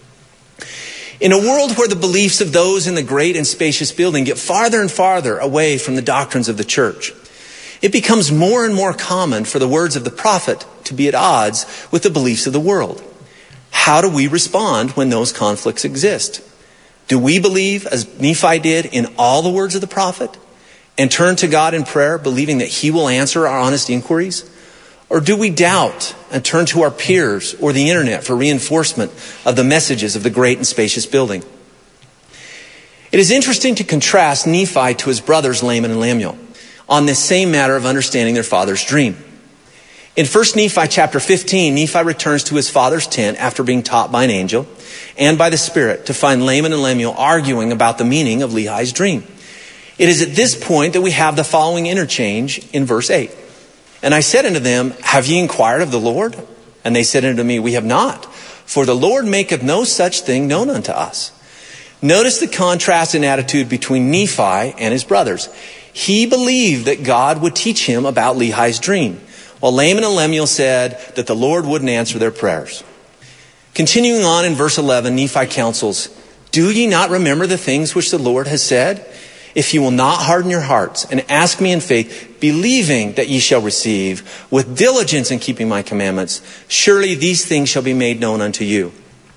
In a world where the beliefs of those in the great and spacious building get farther and farther away from the doctrines of the church, it becomes more and more common for the words of the prophet to be at odds with the beliefs of the world. How do we respond when those conflicts exist? Do we believe, as Nephi did, in all the words of the prophet and turn to God in prayer, believing that he will answer our honest inquiries? Or do we doubt and turn to our peers or the internet for reinforcement of the messages of the great and spacious building? It is interesting to contrast Nephi to his brothers Laman and Lemuel on this same matter of understanding their father's dream. In First Nephi chapter fifteen, Nephi returns to his father's tent after being taught by an angel and by the Spirit to find Laman and Lemuel arguing about the meaning of Lehi's dream. It is at this point that we have the following interchange in verse eight. And I said unto them, Have ye inquired of the Lord? And they said unto me, We have not, for the Lord maketh no such thing known unto us. Notice the contrast in attitude between Nephi and his brothers. He believed that God would teach him about Lehi's dream, while Laman and Lemuel said that the Lord wouldn't answer their prayers. Continuing on in verse eleven, Nephi counsels, Do ye not remember the things which the Lord has said? if ye will not harden your hearts and ask me in faith, believing that ye shall receive with diligence in keeping my commandments, surely these things shall be made known unto you.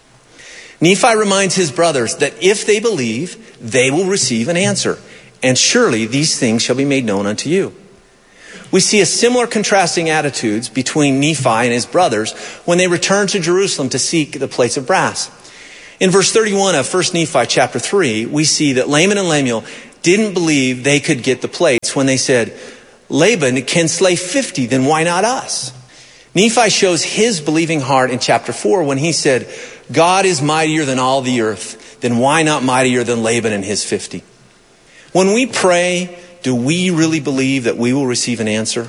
Nephi reminds his brothers that if they believe, they will receive an answer. And surely these things shall be made known unto you. We see a similar contrasting attitudes between Nephi and his brothers when they return to Jerusalem to seek the plates of brass. In verse thirty-one of First Nephi chapter three, we see that Laman and Lemuel didn't believe they could get the plates when they said, Laban can slay fifty, then why not us? Nephi shows his believing heart in chapter four when he said, God is mightier than all the earth, then why not mightier than Laban and his fifty? When we pray, do we really believe that we will receive an answer?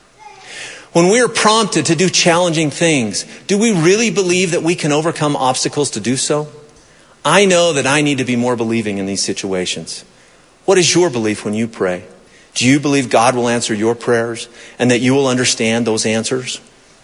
When we are prompted to do challenging things, do we really believe that we can overcome obstacles to do so? I know that I need to be more believing in these situations. What is your belief when you pray? Do you believe God will answer your prayers and that you will understand those answers?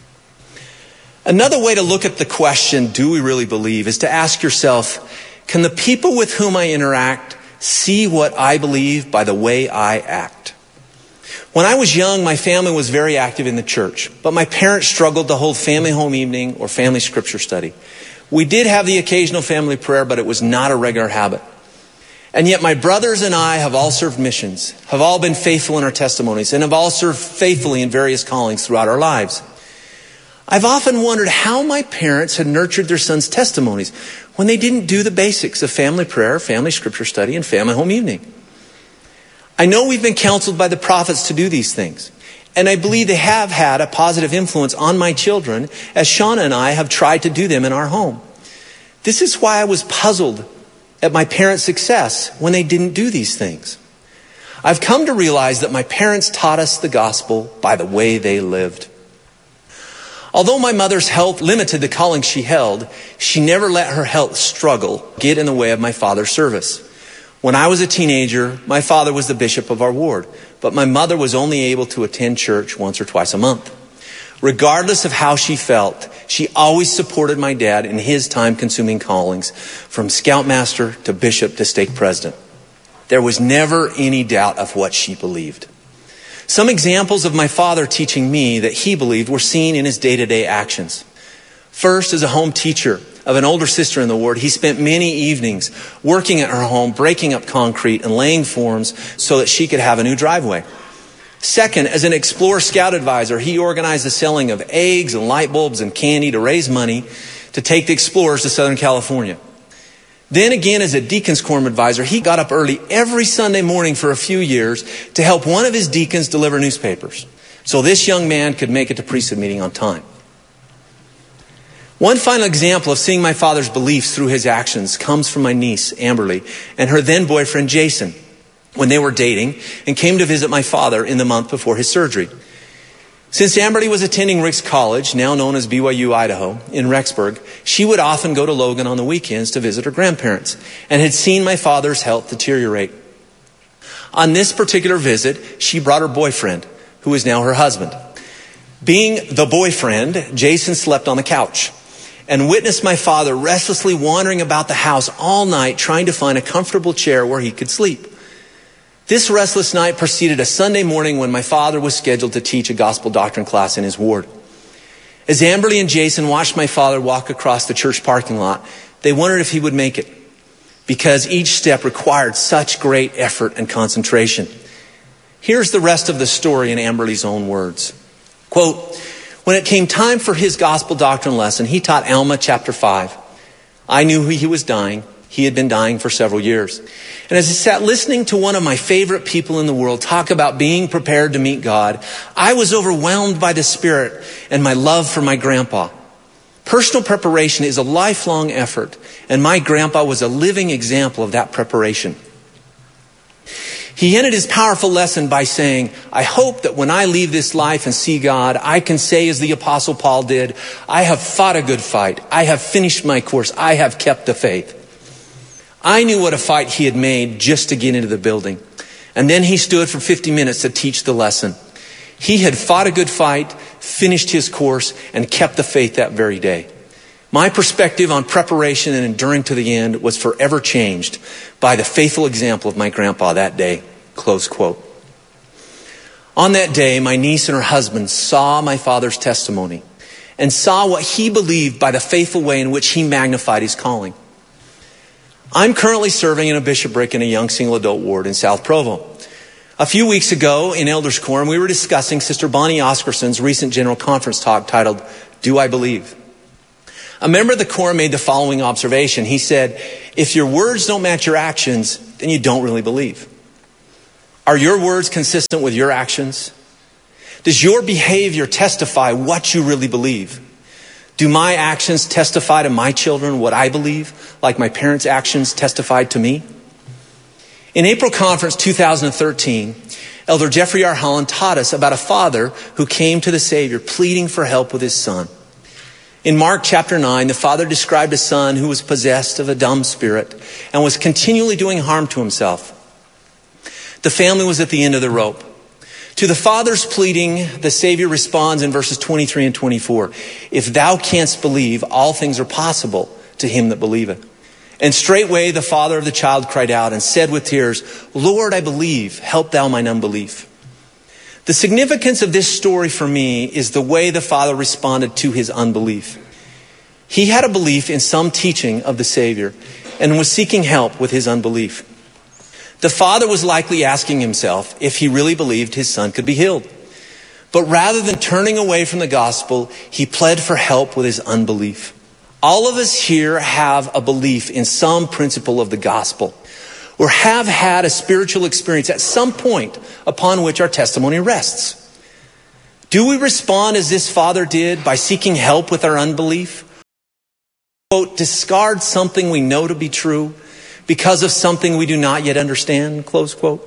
Another way to look at the question, do we really believe, is to ask yourself, can the people with whom I interact see what I believe by the way I act? When I was young, my family was very active in the church, but my parents struggled to hold family home evening or family scripture study. We did have the occasional family prayer, but it was not a regular habit. And yet my brothers and I have all served missions, have all been faithful in our testimonies, and have all served faithfully in various callings throughout our lives. I've often wondered how my parents had nurtured their sons' testimonies when they didn't do the basics of family prayer, family scripture study, and family home evening. I know we've been counseled by the prophets to do these things, and I believe they have had a positive influence on my children as Shauna and I have tried to do them in our home. This is why I was puzzled at my parents' success when they didn't do these things. I've come to realize that my parents taught us the gospel by the way they lived. Although my mother's health limited the calling she held, she never let her health struggle get in the way of my father's service. When I was a teenager, my father was the bishop of our ward, but my mother was only able to attend church once or twice a month. Regardless of how she felt, she always supported my dad in his time-consuming callings, from scoutmaster to bishop to stake president. There was never any doubt of what she believed. Some examples of my father teaching me that he believed were seen in his day-to-day actions. First, as a home teacher of an older sister in the ward, he spent many evenings working at her home, breaking up concrete and laying forms so that she could have a new driveway. Second, as an Explorer Scout advisor, he organized the selling of eggs and light bulbs and candy to raise money to take the Explorers to Southern California. Then again, as a Deacons Quorum advisor, he got up early every Sunday morning for a few years to help one of his deacons deliver newspapers, so this young man could make it to priesthood meeting on time. One final example of seeing my father's beliefs through his actions comes from my niece, Amberly, and her then boyfriend, Jason, when they were dating and came to visit my father in the month before his surgery. Since Amberly was attending Ricks College, now known as B Y U Idaho, in Rexburg, she would often go to Logan on the weekends to visit her grandparents and had seen my father's health deteriorate. On this particular visit, she brought her boyfriend, who is now her husband. Being the boyfriend, Jason slept on the couch and witnessed my father restlessly wandering about the house all night trying to find a comfortable chair where he could sleep. This restless night preceded a Sunday morning when my father was scheduled to teach a gospel doctrine class in his ward. As Amberly and Jason watched my father walk across the church parking lot, they wondered if he would make it, because each step required such great effort and concentration. Here's the rest of the story in Amberly's own words. Quote, when it came time for his gospel doctrine lesson, he taught Alma chapter five. I knew he was dying. He had been dying for several years. And as I sat listening to one of my favorite people in the world talk about being prepared to meet God, I was overwhelmed by the Spirit and my love for my grandpa. Personal preparation is a lifelong effort, and my grandpa was a living example of that preparation. He ended his powerful lesson by saying, I hope that when I leave this life and see God, I can say as the Apostle Paul did, I have fought a good fight. I have finished my course. I have kept the faith. I knew what a fight he had made just to get into the building. And then he stood for fifty minutes to teach the lesson. He had fought a good fight, finished his course, and kept the faith that very day. My perspective on preparation and enduring to the end was forever changed by the faithful example of my grandpa that day, close quote. On that day, my niece and her husband saw my father's testimony and saw what he believed by the faithful way in which he magnified his calling. I'm currently serving in a bishopric in a young single adult ward in South Provo. A few weeks ago in Elders Quorum, we were discussing Sister Bonnie Oscarson's recent general conference talk titled, Do I Believe? A member of the quorum made the following observation. He said, if your words don't match your actions, then you don't really believe. Are your words consistent with your actions? Does your behavior testify what you really believe? Do my actions testify to my children what I believe, like my parents' actions testified to me? In April Conference two thousand thirteen, Elder Jeffrey R. Holland taught us about a father who came to the Savior pleading for help with his son. In Mark chapter nine, the father described a son who was possessed of a dumb spirit and was continually doing harm to himself. The family was at the end of the rope. To the father's pleading, the Savior responds in verses twenty-three and twenty-four. If thou canst believe, all things are possible to him that believeth. And straightway the father of the child cried out and said with tears, Lord, I believe, help thou mine unbelief. The significance of this story for me is the way the father responded to his unbelief. He had a belief in some teaching of the Savior and was seeking help with his unbelief. The father was likely asking himself if he really believed his son could be healed. But rather than turning away from the gospel, he pled for help with his unbelief. All of us here have a belief in some principle of the gospel, or have had a spiritual experience at some point upon which our testimony rests. Do we respond as this father did by seeking help with our unbelief? Quote, discard something we know to be true because of something we do not yet understand, close quote.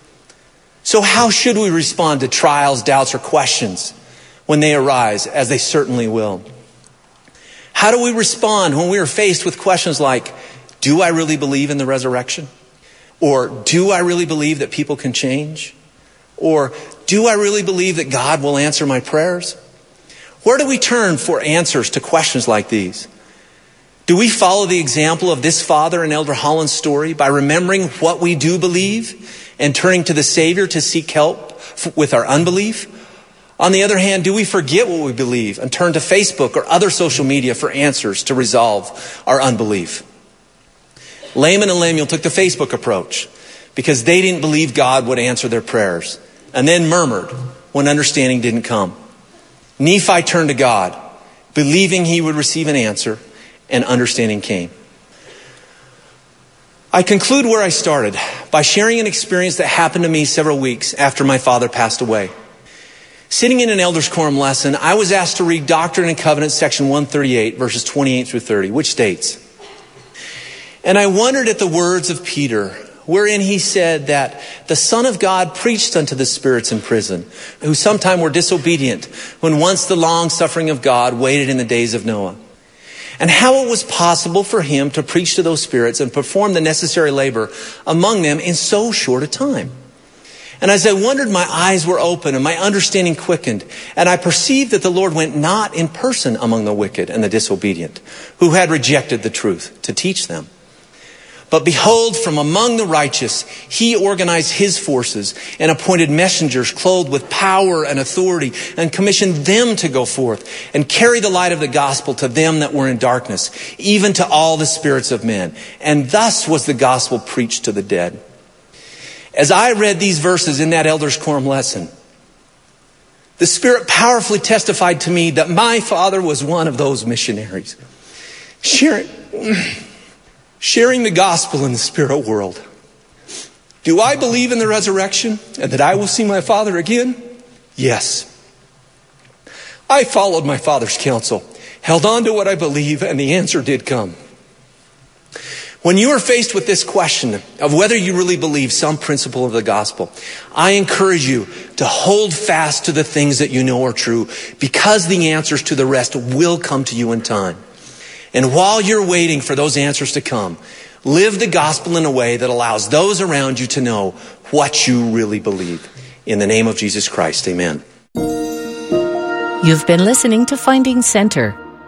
So how should we respond to trials, doubts, or questions when they arise, as they certainly will? How do we respond when we are faced with questions like, do I really believe in the resurrection? Or do I really believe that people can change? Or do I really believe that God will answer my prayers? Where do we turn for answers to questions like these? Do we follow the example of this father in Elder Holland's story by remembering what we do believe and turning to the Savior to seek help with our unbelief? On the other hand, do we forget what we believe and turn to Facebook or other social media for answers to resolve our unbelief? Laman and Lemuel took the Facebook approach because they didn't believe God would answer their prayers and then murmured when understanding didn't come. Nephi turned to God, believing he would receive an answer, and understanding came. I conclude where I started by sharing an experience that happened to me several weeks after my father passed away. Sitting in an Elders Quorum lesson, I was asked to read Doctrine and Covenants, section one thirty-eight, verses twenty-eight through thirty, which states, and I wondered at the words of Peter, wherein he said that the Son of God preached unto the spirits in prison, who sometime were disobedient, when once the long suffering of God waited in the days of Noah. And how it was possible for him to preach to those spirits and perform the necessary labor among them in so short a time. And as I wondered, my eyes were open and my understanding quickened. And I perceived that the Lord went not in person among the wicked and the disobedient, who had rejected the truth, to teach them. But behold, from among the righteous, he organized his forces and appointed messengers clothed with power and authority and commissioned them to go forth and carry the light of the gospel to them that were in darkness, even to all the spirits of men. And thus was the gospel preached to the dead. As I read these verses in that Elders Quorum lesson, the Spirit powerfully testified to me that my father was one of those missionaries, sharing, sharing the gospel in the spirit world. Do I believe in the resurrection and that I will see my father again? Yes. I followed my father's counsel, held on to what I believe, and the answer did come. When you are faced with this question of whether you really believe some principle of the gospel, I encourage you to hold fast to the things that you know are true, because the answers to the rest will come to you in time. And while you're waiting for those answers to come, live the gospel in a way that allows those around you to know what you really believe. In the name of Jesus Christ, amen. You've been listening to Finding Center.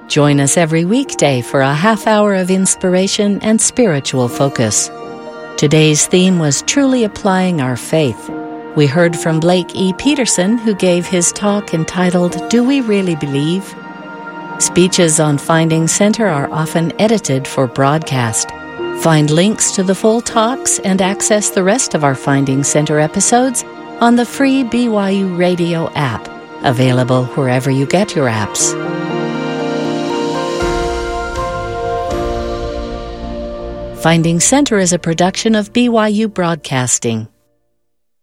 Join us every weekday for a half hour of inspiration and spiritual focus. Today's theme was Truly Applying Our Faith. We heard from Blake E. Peterson, who gave his talk entitled, Do We Really Believe? Speeches on Finding Center are often edited for broadcast. Find links to the full talks and access the rest of our Finding Center episodes on the free B Y U Radio app, available wherever you get your apps. Finding Center is a production of B Y U Broadcasting.